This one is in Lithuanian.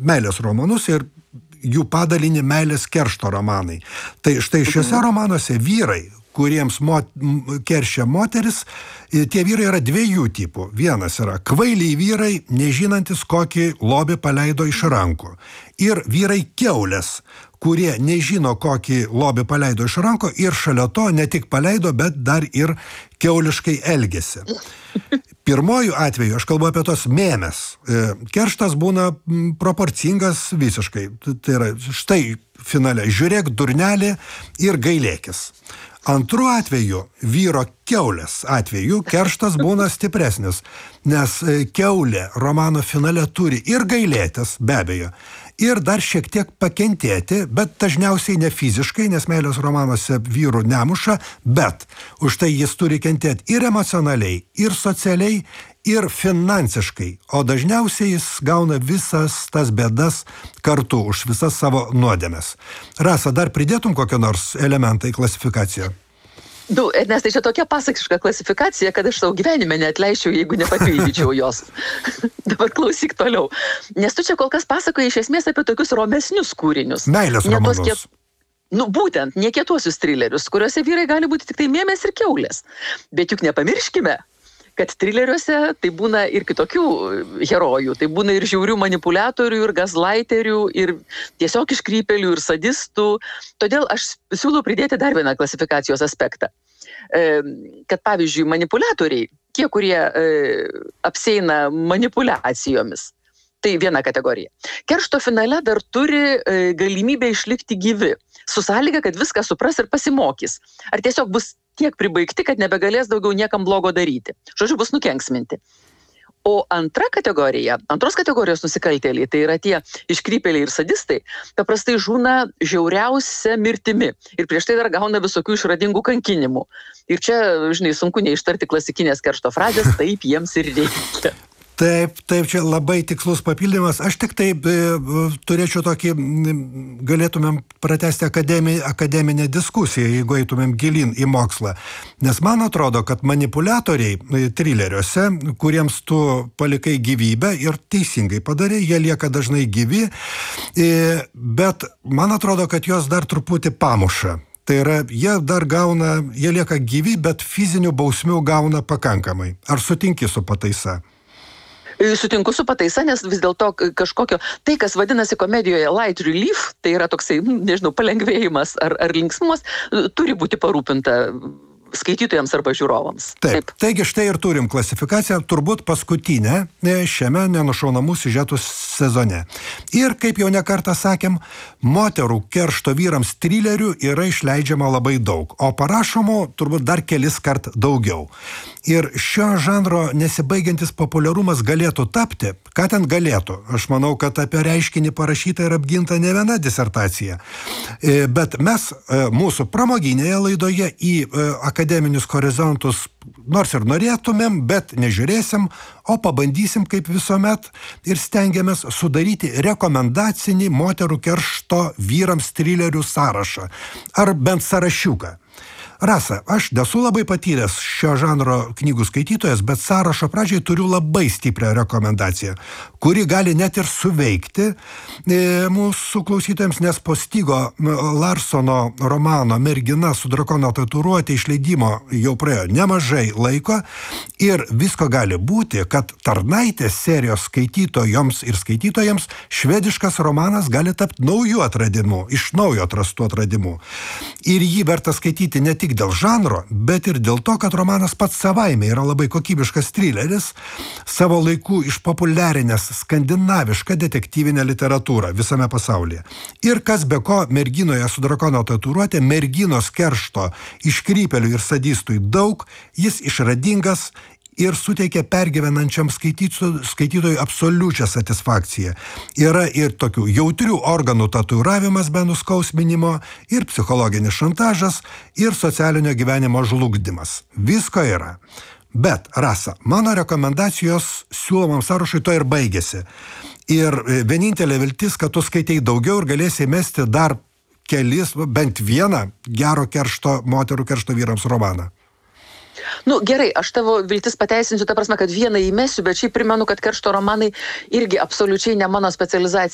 meilės romanus ir jų padalinį meilės keršto romanai. Tai štai šiuose romanuose vyrai, kuriems keršia moteris, tie vyrai yra dviejų tipų. Vienas yra kvailiai vyrai, nežinantis, kokį lobį paleido iš rankų. Ir vyrai kiaulės, kurie nežino, kokį lobį paleido iš rankų ir šalia to ne tik paleido, bet dar ir kiauliškai elgėsi. Pirmojų atveju aš kalbu apie tos mėmes. Kerštas būna proporcingas visiškai. Tai yra štai finale, žiūrėk durnelį ir gailėkis. Antru atveju, vyro kiaulės atveju, kerštas būna stipresnis, nes kiaulė romano finale turi ir gailėtis, be abejo, ir dar šiek tiek pakentėti, bet dažniausiai ne fiziškai, nes meilės romanuose vyrų nemuša, bet už tai jis turi kentėti ir emocionaliai, ir socialiai, ir finansiškai, o dažniausiai jis gauna visas tas bėdas kartu už visas savo nuodėmes. Rasa, dar pridėtum kokią nors elementą į klasifikaciją? Ernestai, čia tokia pasakiška klasifikacija, kad aš savo gyvenime neatleičiau, jeigu nepapildyčiau jos. Dabar klausyk toliau. Nes tu čia kol kas pasakoji iš esmės apie tokius romesnius kūrinius. Meilės romanus. Būtent, nekietuosius trilerius, kuriuose vyrai gali būti tik tai mėmės ir kiaulės. Bet juk nepamirškime, kad trileriuose tai būna ir kitokių herojų, tai būna ir žiaurių manipuliatorių, ir gazlaiterių, ir tiesiog iškrypėlių, ir sadistų. Todėl aš siūlau pridėti dar vieną klasifikacijos aspektą. Kad pavyzdžiui, manipuliatoriai, tie, kurie apseina manipuliacijomis, tai viena kategorija. Keršto finale dar turi galimybę išlikti gyvi, su sąlyga, kad viską supras ir pasimokys. Ar tiesiog bus tiek pribaigti, kad nebegalės daugiau niekam blogo daryti. Žodžiu, bus nukenksminti. O antros kategorijos nusikaltėliai, tai yra tie iškrypėliai ir sadistai, paprastai žūna žiauriausia mirtimi. Ir prieš tai dar gauna visokių išradingų kankinimų. Ir čia, žinai, sunku neištarti klasikinės keršto frazės, taip jiems ir reikia. Taip, čia labai tikslus papildymas. Aš tik taip turėčiau tokį, galėtumėm pratęsti akademinę diskusiją, jeigu eitumėm gilin į mokslą. Nes man atrodo, kad manipuliatoriai trileriuose, kuriems tu palikai gyvybę ir teisingai padarė, jie lieka dažnai gyvi, bet man atrodo, kad jos dar truputį pamuša. Tai yra, jie lieka gyvi, bet fizinių bausmių gauna pakankamai. Ar sutinki su pataisa? Sutinku su pataisa, nes vis dėlto kažkokio, tai kas vadinasi komedijoje light relief, tai yra toksai, nežinau, palengvėjimas ar linksmumas, turi būti parūpinta skaitytojams arba žiūrovams. Taip. Taigi štai ir turim klasifikaciją, turbūt paskutinę šiame nenušaunamų siužetų sezone. Ir, kaip jau nekartą sakėm, moterų keršto vyrams trilerių yra išleidžiama labai daug, o parašomų turbūt dar kelis kart daugiau. Ir šio žanro nesibaigiantis populiarumas galėtų tapti, ką ten galėtų. Aš manau, kad apie reiškinį parašyta ir apginta ne viena disertacija. Bet mes mūsų pramoginėje laidoje į akademinius horizontus nors ir norėtumėm, bet nežiūrėsim, o pabandysim kaip visuomet ir stengiamės sudaryti rekomendacinį moterų keršto vyrams trilerių sąrašą. Ar bent sąrašiuką. Rasa, aš nesu labai patyręs šio žanro knygų skaitytojas, bet sąrašo pradžiai turiu labai stiprią rekomendaciją, kuri gali net ir suveikti mūsų klausytojams, nes po Stigo Larsono romano Mergina su drakono tatuiruote išleidimo jau praėjo nemažai laiko ir visko gali būti, kad Tarnaitės serijos skaitytojoms ir skaitytojams švediškas romanas gali tapti naujų atradimų, iš naujo atrastų atradimų. Ir jį verta skaityti ne tik dėl žanro, bet ir dėl to, kad romanas pats savaime yra labai kokybiškas trileris, savo laiku išpopuliarinęs skandinavišką detektyvinę literatūrą visame pasaulyje. Ir kas be ko, Merginoje su drakono tatuiruote, merginos keršto iškrypėlių ir sadistui daug, jis išradingas ir suteikia pergyvenančiam skaitytojui absoliučią satisfakciją. Yra ir tokių jautrių organų tatuiravimas be nuskausminimo, ir psichologinis šantažas, ir socialinio gyvenimo žlugdymas. Visko yra. Bet, Rasa, mano rekomendacijos siūlomam sąrašui to ir baigėsi. Ir vienintelė viltis, kad tu skaitei daugiau ir galėsi mesti dar kelis, bent vieną gero moterų keršto vyrams romaną. Gerai, aš tavo viltis pateisinsiu, ta prasme, kad vieną įmesiu, bet šiaip primenu, kad keršto romanai irgi absoliučiai ne mano specializacija.